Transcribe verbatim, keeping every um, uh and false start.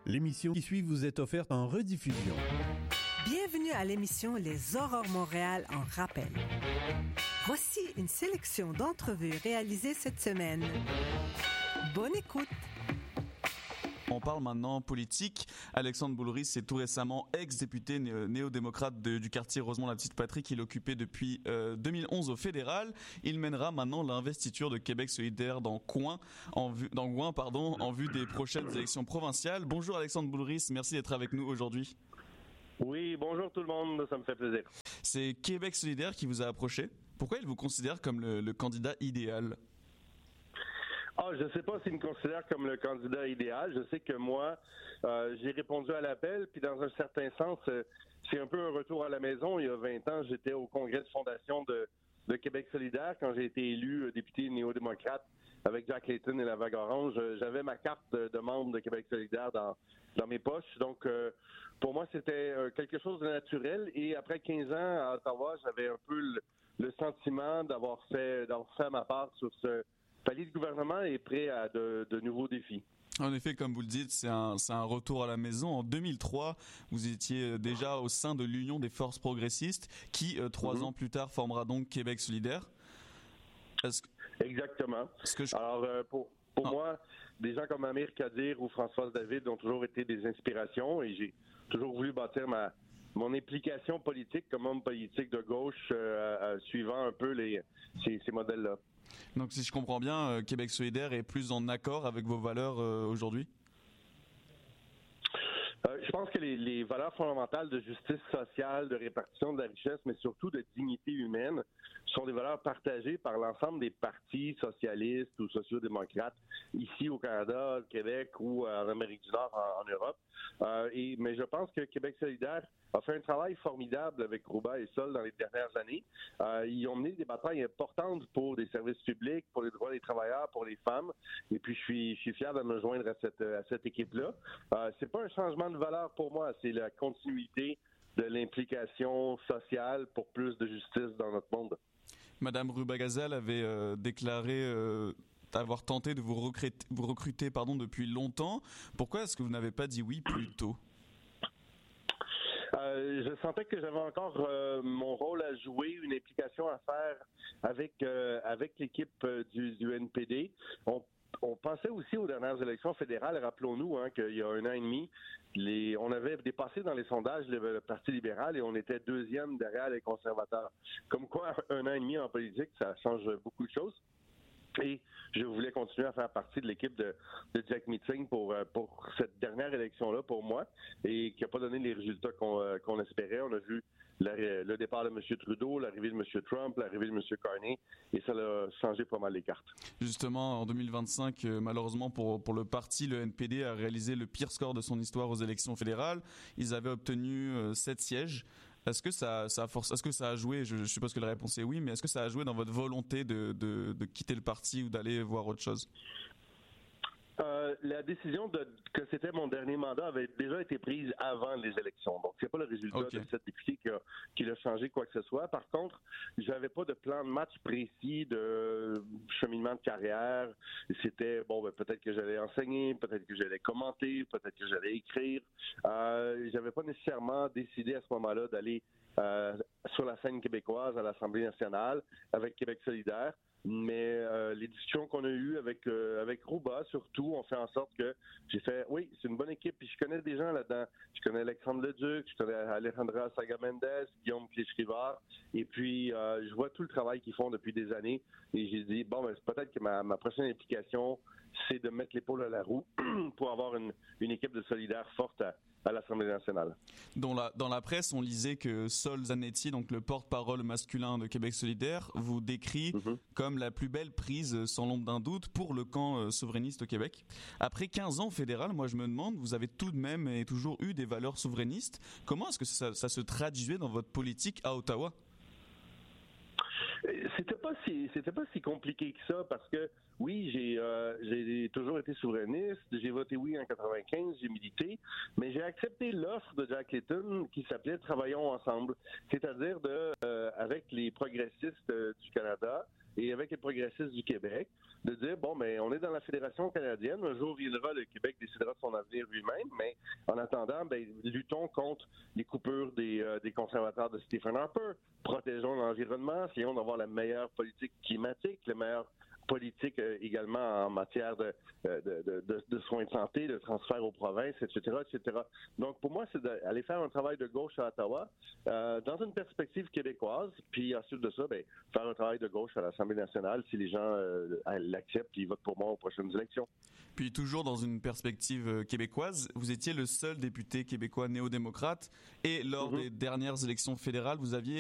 L'émission qui suit vous est offerte en rediffusion. Bienvenue à l'émission Les Aurores Montréal en rappel. Voici une sélection d'entrevues réalisées cette semaine. Bonne écoute! On parle maintenant politique. Alexandre Boulris est tout récemment ex-député né- néo-démocrate de, du quartier Rosemont-la-Petite-Patrie qu'il occupait depuis euh, deux mille onze au fédéral. Il mènera maintenant l'investiture de Québec solidaire dans Coin, en vue, dans Gouin, pardon, en vue des prochaines élections provinciales. Bonjour Alexandre Boulris, merci d'être avec nous aujourd'hui. Oui, bonjour tout le monde, ça me fait plaisir. C'est Québec solidaire qui vous a approché. Pourquoi il vous considère comme le, le candidat idéal ? Ah, je sais pas s'il me considère comme le candidat idéal. Je sais que moi, euh, j'ai répondu à l'appel, puis dans un certain sens, euh, c'est un peu un retour à la maison. Il y a vingt ans, j'étais au congrès de fondation de, de Québec solidaire quand j'ai été élu euh, député néo-démocrate avec Jack Layton et la Vague Orange. J'avais ma carte de, de membre de Québec solidaire dans, dans mes poches. Donc, euh, pour moi, c'était euh, quelque chose de naturel. Et après quinze ans à Ottawa, j'avais un peu le, le sentiment d'avoir fait, d'avoir fait ma part sur ce palier de gouvernement est prêt à de, de nouveaux défis. En effet, comme vous le dites, c'est un, c'est un retour à la maison. En deux mille trois, vous étiez déjà au sein de l'Union des forces progressistes, qui, euh, trois mm-hmm. ans plus tard, formera donc Québec solidaire. Est-ce que... Exactement. Est-ce que je... Alors, euh, pour, pour ah. moi, des gens comme Amir Kadir ou Françoise David ont toujours été des inspirations et j'ai toujours voulu bâtir ma, mon implication politique comme homme politique de gauche, euh, euh, suivant un peu les, ces, ces modèles-là. Donc, si je comprends bien, euh, Québec solidaire est plus en accord avec vos valeurs euh, aujourd'hui? Euh, je pense que les, les valeurs fondamentales de justice sociale, de répartition de la richesse, mais surtout de dignité humaine, sont des valeurs partagées par l'ensemble des partis socialistes ou sociaux-démocrates ici au Canada, au Québec ou en Amérique du Nord, en, en Europe. Euh, et, mais je pense que Québec solidaire a fait un travail formidable avec Rouba et Sol dans les dernières années. Euh, ils ont mené des batailles importantes pour des services publics, pour les droits des travailleurs, pour les femmes. Et puis, je suis, je suis fier de me joindre à cette, à cette équipe-là. Euh, c'est pas un changement de valeur pour moi, c'est la continuité de l'implication sociale pour plus de justice dans notre monde. Madame Rubagazel avait euh, déclaré euh, avoir tenté de vous recruter, vous recruter pardon, depuis longtemps. Pourquoi est-ce que vous n'avez pas dit oui plus tôt? Euh, je sentais que j'avais encore euh, mon rôle à jouer, une implication à faire avec euh, avec l'équipe euh, du, du N P D. On, on pensait aussi aux dernières élections fédérales. Rappelons-nous hein, qu'il y a un an et demi, les, on avait dépassé dans les sondages le, le Parti libéral et on était deuxième derrière les conservateurs. Comme quoi, un an et demi en politique, ça change beaucoup de choses. Et je voulais continuer à faire partie de l'équipe de, de Jack Meeting pour, pour cette dernière élection-là, pour moi, et qui n'a pas donné les résultats qu'on, qu'on espérait. On a vu la, le départ de M. Trudeau, l'arrivée de M. Trump, l'arrivée de M. Carney, et ça a changé pas mal les cartes. Justement, en deux mille vingt-cinq, malheureusement pour, pour le parti, le N P D a réalisé le pire score de son histoire aux élections fédérales. Ils avaient obtenu euh, sept sièges. Est-ce que ça, ça a force, est-ce que ça a joué, je, je suppose que la réponse est oui, mais est-ce que ça a joué dans votre volonté de, de, de quitter le parti ou d'aller voir autre chose? Euh, la décision de, que c'était mon dernier mandat avait déjà été prise avant les élections. Donc, c'est pas le résultat okay. de cette députée qui a, qui a changé quoi que ce soit. Par contre, j'avais pas de plan de match précis de cheminement de carrière. C'était, bon, ben, peut-être que j'allais enseigner, peut-être que j'allais commenter, peut-être que j'allais écrire. Euh, j'avais pas nécessairement décidé à ce moment-là d'aller euh, sur la scène québécoise à l'Assemblée nationale avec Québec solidaire. Mais euh, les discussions qu'on a eues avec euh, avec Rouba, surtout, ont fait en sorte que j'ai fait, oui, c'est une bonne équipe, puis je connais des gens là-dedans. Je connais Alexandre Leduc, je connais Alejandra Saga-Mendez, Guillaume Clich-Rivard, et puis euh, je vois tout le travail qu'ils font depuis des années, et j'ai dit, bon, ben, peut-être que ma, ma prochaine implication, c'est de mettre l'épaule à la roue pour avoir une, une équipe de solidaires forte à à l'Assemblée nationale. Dans la, dans la presse, on lisait que Sol Zanetti, donc le porte-parole masculin de Québec solidaire, vous décrit mm-hmm. comme la plus belle prise, sans l'ombre d'un doute, pour le camp euh, souverainiste au Québec. Après quinze ans fédéral, moi je me demande, vous avez tout de même et toujours eu des valeurs souverainistes. Comment est-ce que ça, ça se traduisait dans votre politique à Ottawa? C'était pas si c'était pas si compliqué que ça parce que oui j'ai euh, j'ai toujours été souverainiste, j'ai voté oui en quatre-vingt-quinze, j'ai milité, mais j'ai accepté l'offre de Jack Layton qui s'appelait Travaillons ensemble, c'est-à-dire de euh, avec les progressistes euh, du Canada et avec les progressistes du Québec, de dire, bon, mais on est dans la Fédération canadienne, un jour viendra, le Québec décidera de son avenir lui-même, mais en attendant, ben, luttons contre les coupures des, euh, des conservateurs de Stephen Harper, protégeons l'environnement, essayons d'avoir la meilleure politique climatique, la meilleure politique euh, également en matière de, de, de, de, de soins de santé, de transfert aux provinces, et cetera, et cetera. Donc, pour moi, c'est d'aller faire un travail de gauche à Ottawa euh, dans une perspective québécoise, puis ensuite de ça, ben, faire un travail de gauche à l'Assemblée nationale si les gens euh, l'acceptent et ils votent pour moi aux prochaines élections. Puis toujours dans une perspective québécoise, vous étiez le seul député québécois néo-démocrate et lors mm-hmm. des dernières élections fédérales, vous aviez